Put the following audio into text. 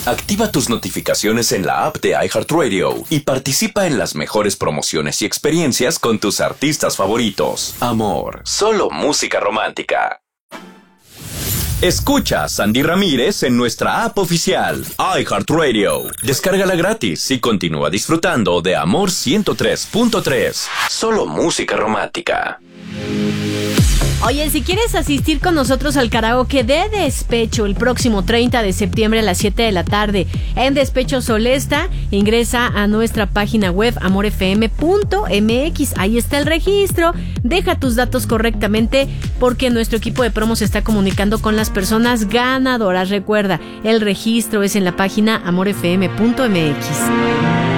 Activa tus notificaciones en la app de iHeartRadio y participa en las mejores promociones y experiencias con tus artistas favoritos. Amor, solo música romántica. Escucha a Sandy Ramírez en nuestra app oficial, iHeartRadio. Descárgala gratis y continúa disfrutando de Amor 103.3. Solo música romántica. Oye, si quieres asistir con nosotros al karaoke de Despecho el próximo 30 de septiembre a las 7 de la tarde en Despecho Solesta, ingresa a nuestra página web amorfm.mx. Ahí está el registro. Deja tus datos correctamente porque nuestro equipo de promo se está comunicando con las personas ganadoras. Recuerda, el registro es en la página amorfm.mx.